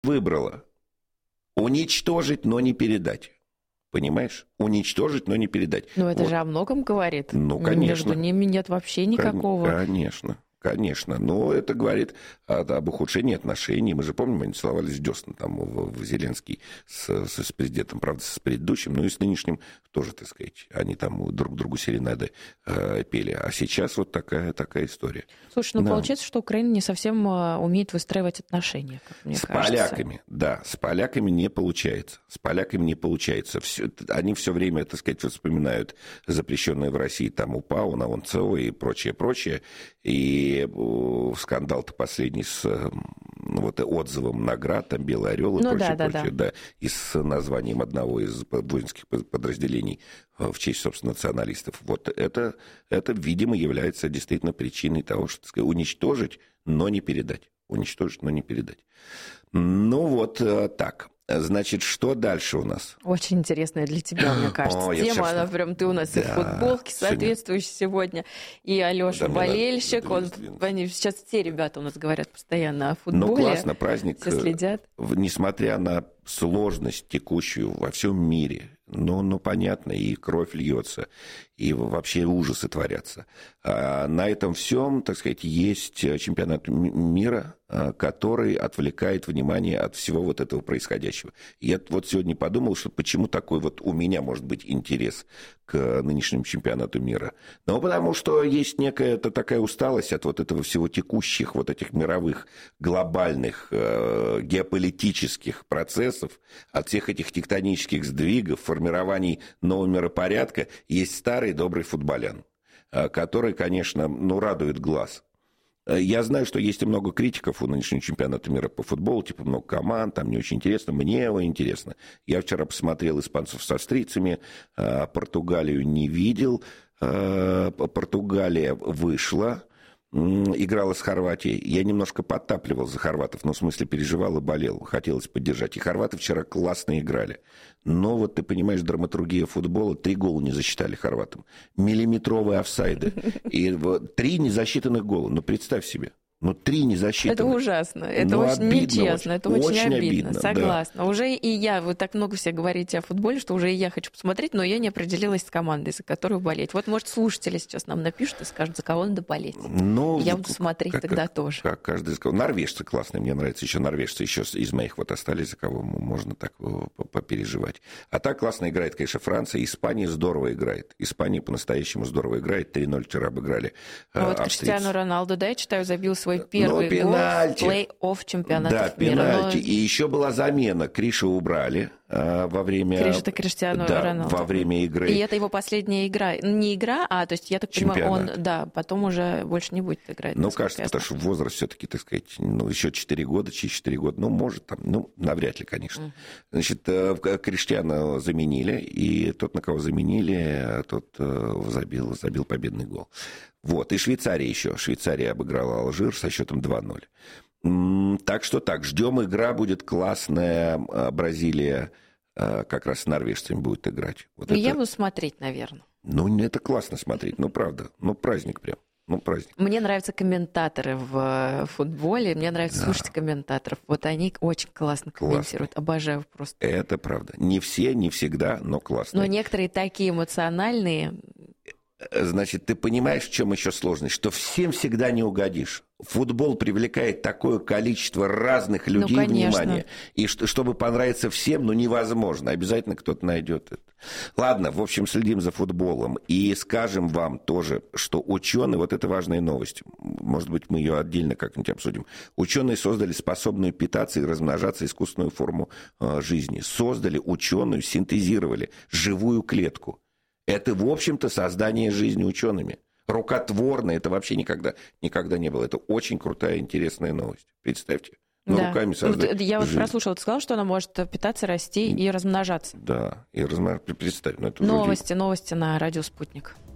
выбрала уничтожить, но не передать. Понимаешь? Уничтожить, но не передать. Но это же о многом говорит. Ну, конечно. Между ними нет вообще никакого... Конечно. Но это говорит об ухудшении отношений. Мы же помним, они целовались в десна, там, в Зеленский с президентом, правда, с предыдущим, но и с нынешним тоже, так сказать. Они там друг другу серенады пели. А сейчас вот такая история. Слушай, получается, что Украина не совсем умеет выстраивать отношения, как мне кажется. Поляками, да. С поляками не получается. Они все время, так сказать, вспоминают запрещенные в России там УПА, УНАУНЦО и прочее. И скандал-то последний с отзывом наград, там «Белый орел» и прочее. Да, и с названием одного из воинских подразделений в честь, собственно, националистов. Вот это, видимо, является действительно причиной того, что, так сказать, уничтожить, но не передать. Ну, вот так. Значит, что дальше у нас? Очень интересная для тебя, мне кажется, тема. Она прям, ты у нас и в футболке соответствующей сегодня. И Алёша болельщик. Они сейчас все ребята у нас говорят постоянно о футболе. Ну, классно, праздник. Все следят. Несмотря на сложность текущую во всем мире, ну, понятно, и кровь льется, и вообще ужасы творятся. А на этом всем, так сказать, есть чемпионат мира, который отвлекает внимание от всего вот этого происходящего. Я вот сегодня подумал, что почему такой вот у меня может быть интерес к нынешнему чемпионату мира. Ну, потому что есть некая такая усталость от вот этого всего текущих, вот этих мировых, глобальных, геополитических процессов, от всех этих тектонических сдвигов, формирований нового миропорядка. Есть старый добрый футболян, который, конечно, радует глаз. Я знаю, что есть и много критиков у нынешнего чемпионата мира по футболу, типа много команд, там не очень интересно. Мне его интересно. Я вчера посмотрел испанцев с австрийцами, Португалию не видел. Португалия вышла, играла с Хорватией. Я немножко подтапливал за хорватов, в смысле переживал и болел, хотелось поддержать. И хорваты вчера классно играли. Но вот ты понимаешь, драматургия футбола, 3 гола не засчитали хорватам. Миллиметровые офсайды. И 3 незасчитанных гола. Представь себе. 3 незасчитанных. Это ужасно. Это очень нечестно. Это очень обидно. Согласна. Да. Уже и я, вы так много все говорите о футболе, что уже и я хочу посмотреть, но я не определилась с командой, за которую болеть. Вот, может, слушатели сейчас нам напишут и скажут, за кого надо болеть. Я буду смотреть тогда тоже. Как каждый из кого. Норвежцы классные, мне нравятся. Еще норвежцы еще из моих вот остались, за кого можно так попереживать. А так классно играет, конечно, Франция. Испания здорово играет. Испания по-настоящему здорово играет. 3-0 вчера обыграли. А вот Криштиану Роналду, да, я читаю, забил свой первый гол в плей-офф чемпионата мира. Пенальти. И еще была замена. Криша убрали во время... Криша-то Криштиану Роналду. Во время игры. И это его последняя игра. Не игра, то есть, я так понимаю, он, потом уже больше не будет играть. Кажется, потому что возраст все-таки, так сказать, еще 4 года, через 4 года, может, там, навряд ли, конечно. Значит, Криштиану заменили, и тот, на кого заменили, тот забил победный гол. Вот, и Швейцария еще. Швейцария обыграла Алжир со счетом 2-0. Так что так, ждем, игра будет классная. Бразилия как раз с норвежцами будет играть. Я буду смотреть, наверное. Это классно смотреть, правда. Праздник прям. Праздник. Мне нравятся комментаторы в футболе, мне нравится слушать комментаторов. Вот они очень классно комментируют. Обожаю просто. Это правда. Не все, не всегда, но классно. Но некоторые такие эмоциональные. Значит, ты понимаешь, в чем еще сложность? Что всем всегда не угодишь. Футбол привлекает такое количество разных людей, внимания. И чтобы понравиться всем, невозможно. Обязательно кто-то найдет это. Ладно, в общем, следим за футболом. И скажем вам тоже, что ученые, вот это важная новость, может быть, мы ее отдельно как-нибудь обсудим. Ученые создали способную питаться и размножаться искусственную форму жизни. Создали ученую, синтезировали живую клетку. Это, в общем-то, создание жизни учеными. Рукотворно это вообще никогда не было. Это очень крутая, интересная новость. Представьте. Руками создать Я жизнь. Прослушала, ты сказал, что она может питаться, расти и размножаться. Да, и представь. Новости на радио «Спутник».